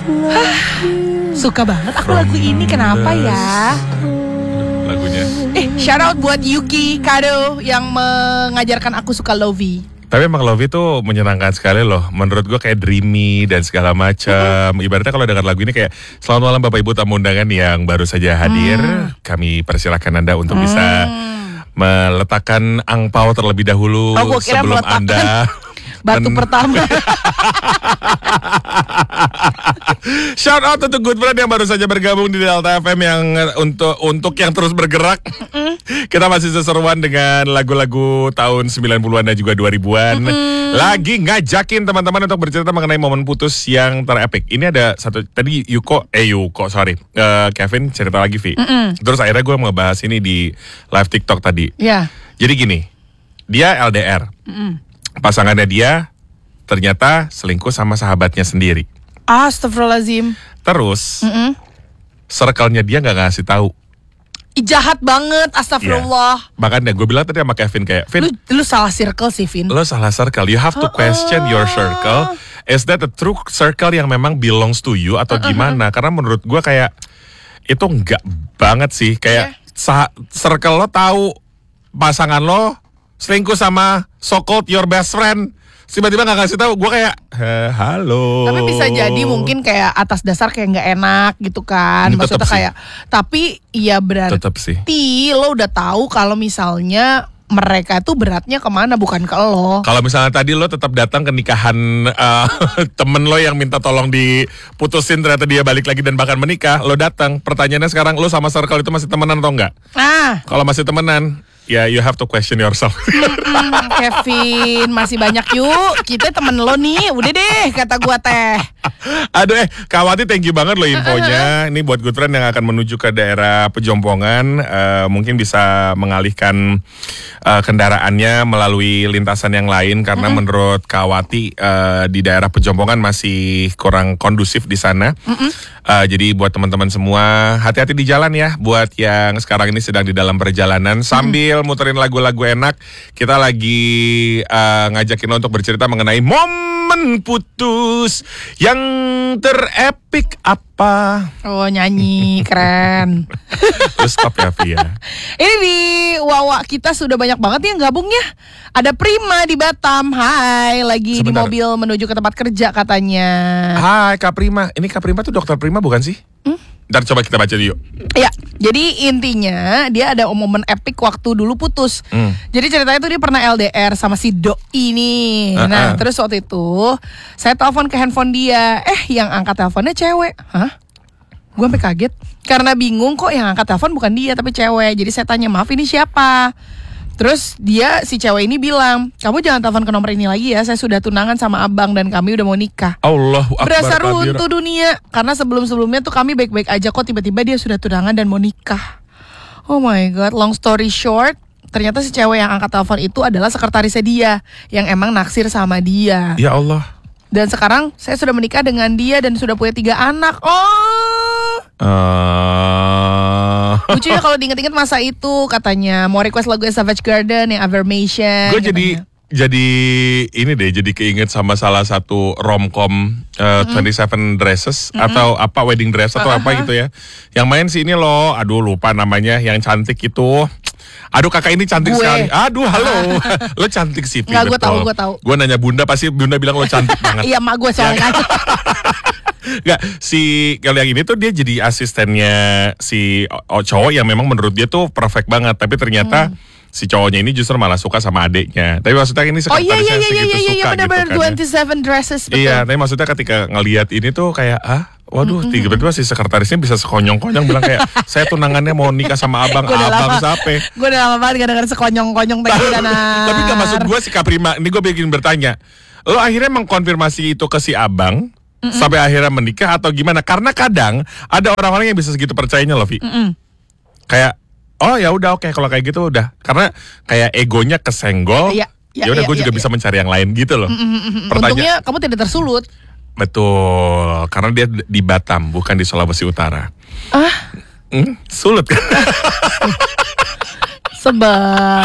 Suka banget aku lagu ini, kenapa ya? Lagunya. Shout out buat Yuki Kado yang mengajarkan aku suka Lovey. Tapi emang Lovey tuh menyenangkan sekali loh. Menurut gue kayak dreamy dan segala macam. Ibaratnya kalau dengar lagu ini kayak selamat malam Bapak Ibu tamu undangan yang baru saja hadir. Kami persilakan Anda untuk bisa meletakkan angpau terlebih dahulu sebelum Anda batu pertama. Shout out untuk Good Friend yang baru saja bergabung di Delta FM yang untuk yang terus bergerak. Kita masih seseruan dengan lagu-lagu tahun 90-an dan juga 2000-an. Lagi ngajakin teman-teman untuk bercerita mengenai momen putus yang terepik. Ini ada satu tadi Kevin cerita lagi Vi. Terus akhirnya gue ngebahas ini di live TikTok tadi. Yeah. Jadi gini, dia LDR. Pasangannya dia ternyata selingkuh sama sahabatnya sendiri. Astagfirullahaladzim. Terus circle-nya dia nggak ngasih tahu. Jahat banget, astagfirullah. Ya. Makanya gue bilang tadi sama Kevin kayak, Vin, lu salah circle sih, Vin. Lu salah circle. You have to question your circle. Is that a true circle yang memang belongs to you atau gimana? Karena menurut gue kayak itu enggak banget sih. Kayak circle lo tahu pasangan lo selingkuh sama so-called your best friend. Tiba-tiba gak kasih tahu, gue kayak halo. Tapi bisa jadi mungkin kayak atas dasar kayak nggak enak gitu kan. Maksudnya kayak, tapi ya berarti lo udah tahu kalau misalnya mereka tuh beratnya kemana, bukan ke lo. Kalau misalnya tadi lo tetap datang ke nikahan temen lo yang minta tolong diputusin, ternyata dia balik lagi dan bahkan menikah, lo datang. Pertanyaannya sekarang, lo sama circle itu masih temenan atau enggak? Kalau masih temenan, ya you have to question yourself. Kevin, masih banyak yuk. Kita temen lo nih, udah deh kata gua teh. Aduh Kak Wati, thank you banget lo infonya. Ini buat Good Friend yang akan menuju ke daerah Pejompongan, mungkin bisa mengalihkan kendaraannya melalui lintasan yang lain. Karena menurut Kak Wati di daerah Pejompongan masih kurang kondusif di sana. Jadi buat teman-teman semua, hati-hati di jalan ya. Buat yang sekarang ini sedang di dalam perjalanan, sambil muterin lagu-lagu enak, kita lagi ngajakin lo untuk bercerita mengenai momen putus yang terepik apa. Oh, nyanyi keren. Terus stop ya Via. Ini di Wawa kita sudah banyak banget yang gabung ya. Ada Prima di Batam. Hai, lagi di mobil menuju ke tempat kerja katanya. Hai Kak Prima. Ini Kak Prima tuh dokter Prima bukan sih? Ntar coba kita baca yuk. Ya, jadi intinya dia ada momen epic waktu dulu putus. Jadi ceritanya tuh dia pernah LDR sama si Doi ini. Nah, terus waktu itu saya telepon ke handphone dia. Yang angkat teleponnya cewek. Hah? Gue sampai kaget. Karena bingung kok yang angkat telepon bukan dia tapi cewek. Jadi saya tanya, maaf ini siapa? Terus si cewek ini bilang, kamu jangan telepon ke nomor ini lagi ya, saya sudah tunangan sama abang dan kami udah mau nikah. Allahu Akbar. Berasa runtuh dunia, karena sebelum-sebelumnya tuh kami baik-baik aja kok, tiba-tiba dia sudah tunangan dan mau nikah. Oh my god, long story short, ternyata si cewek yang angkat telepon itu adalah sekretarisnya dia, yang emang naksir sama dia. Ya Allah. Dan sekarang saya sudah menikah dengan dia dan sudah punya 3 anak. Lucu ya kalau diinget-inget masa itu, katanya mau request lagu Savage Garden yang Affirmation. Gue jadi ini deh, jadi keinget sama salah satu romcom 27 Dresses atau apa, Wedding Dress atau apa gitu ya. Yang main sih ini loh, aduh lupa namanya, yang cantik itu. Aduh kakak ini cantik sekali. Aduh halo. Lo cantik sih. Enggak, gue tahu. Gue nanya Bunda, pasti Bunda bilang lo cantik banget. Iya mak gue soalnya. Enggak, kalau yang ini tuh dia jadi asistennya si cowok yang memang menurut dia tuh perfect banget. Tapi ternyata si cowoknya ini justru malah suka sama adeknya. Tapi maksudnya ini sekretarisnya segitu suka benar, gitu kan. 27 Dresses, betul. Iya, tapi maksudnya ketika ngelihat ini tuh kayak waduh, tiba-tiba si sekretarisnya bisa sekonyong-konyong bilang kayak saya tunangannya mau nikah sama abang sape. Gue udah lama banget gak denger sekonyong-konyong tadi. Tapi gak maksud gue si Kak Prima, ini gue bikin bertanya, lo akhirnya mengkonfirmasi itu ke si abang sampai akhirnya menikah atau gimana? Karena kadang ada orang-orang yang bisa segitu percayanya loh Vi. Kayak oh ya udah oke, kalau kayak gitu udah, karena kayak egonya kesenggol. Ya udah gue juga bisa mencari yang lain gitu loh. Untungnya kamu tidak tersulut. Betul, karena dia di Batam, bukan di Sulawesi Utara. Sulut kan? Sebel.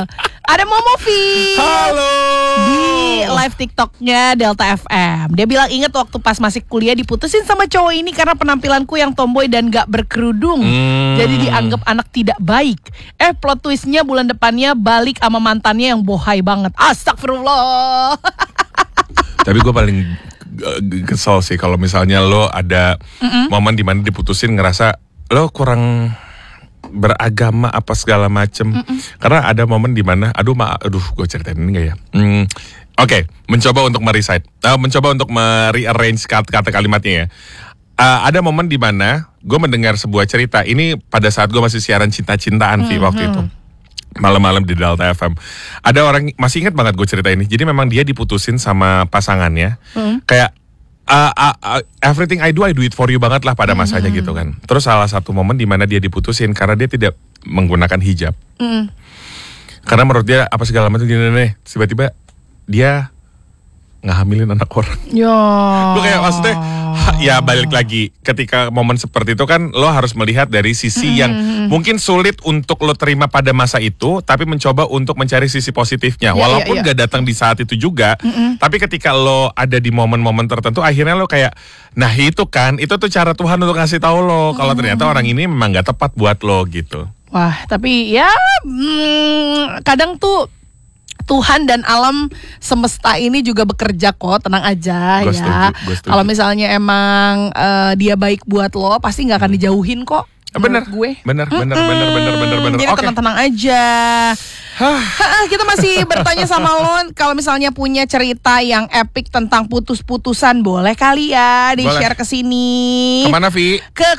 Ada Momovi. Halo. Di live TikToknya Delta FM. Dia bilang inget waktu pas masih kuliah diputusin sama cowok ini karena penampilanku yang tomboy dan gak berkerudung. Jadi dianggap anak tidak baik. Plot twistnya bulan depannya balik sama mantannya yang bohai banget. Astagfirullah. Tapi gue paling kesel sih kalau misalnya lo ada momen dimana diputusin ngerasa lo kurang beragama apa segala macem. Karena ada momen dimana aduh gue ceritain ini gak ya? Oke, mencoba untuk mencoba untuk merearrange kata kalimatnya ya. Ada momen dimana gue mendengar sebuah cerita. Ini pada saat gue masih siaran cinta-cintaan waktu itu, malam-malam di Delta FM. Ada orang, masih ingat banget gue cerita ini. Jadi memang dia diputusin sama pasangannya. Kayak everything I do it for you banget lah pada masanya gitu kan. Terus salah satu momen dimana dia diputusin karena dia tidak menggunakan hijab. Karena menurut dia apa segala macam gini. Tiba-tiba dia ngehamilin anak orang. Gue kayak maksudnya ya balik lagi ketika momen seperti itu kan lo harus melihat dari sisi yang mungkin sulit untuk lo terima pada masa itu, tapi mencoba untuk mencari sisi positifnya. Walaupun gak datang di saat itu juga, tapi ketika lo ada di momen-momen tertentu akhirnya lo kayak nah itu kan, itu tuh cara Tuhan untuk ngasih tahu lo kalau ternyata orang ini memang gak tepat buat lo gitu. Wah, tapi ya kadang tuh Tuhan dan alam semesta ini juga bekerja kok, tenang aja. Gua ya. Kalau misalnya emang dia baik buat lo, pasti nggak akan dijauhin kok. Bener, gue. Bener. Jadi tenang-tenang aja. Kita masih bertanya sama lo, kalau misalnya punya cerita yang epic tentang putus-putusan, boleh kali ya di-share ke sini. Kemana, Vi? Ke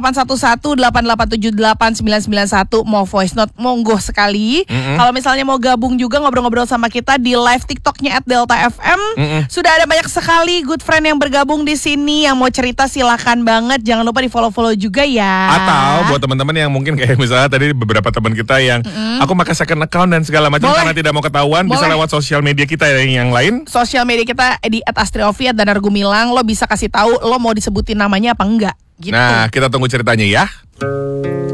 0811-8878-991. Mau voice note, monggo sekali. Kalau misalnya mau gabung juga ngobrol-ngobrol sama kita di live TikToknya @delta_fm. Sudah ada banyak sekali good friend yang bergabung di sini. Yang mau cerita silakan banget. Jangan lupa di follow juga ya. Atau buat teman-teman yang mungkin kayak misalnya tadi beberapa teman kita yang aku pakai second account dan segala macam karena tidak mau ketahuan, bisa lewat sosial media kita yang lain. Sosial media kita di @astriofi dan Argumilang. Lo bisa kasih tahu lo mau disebutin namanya apa enggak gitu. Nah, kita tunggu ceritanya ya.